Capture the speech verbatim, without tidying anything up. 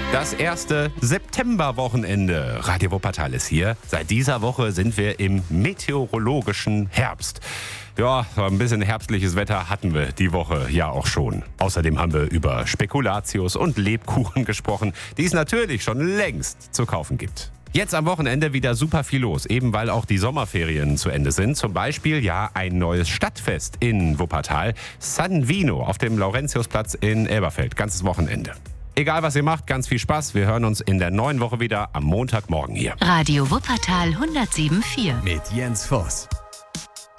Das erste Septemberwochenende. Radio Wuppertal ist hier. Seit dieser Woche sind wir im meteorologischen Herbst. Ja, ein bisschen herbstliches Wetter hatten wir die Woche ja auch schon. Außerdem haben wir über Spekulatius und Lebkuchen gesprochen, die es natürlich schon längst zu kaufen gibt. Jetzt am Wochenende wieder super viel los, eben weil auch die Sommerferien zu Ende sind. Zum Beispiel ja ein neues Stadtfest in Wuppertal, San Vino auf dem Laurentiusplatz in Elberfeld, ganzes Wochenende. Egal was ihr macht, ganz viel Spaß. Wir hören uns in der neuen Woche wieder am Montagmorgen hier. Radio Wuppertal hundertsieben Komma vier mit Jens Voss.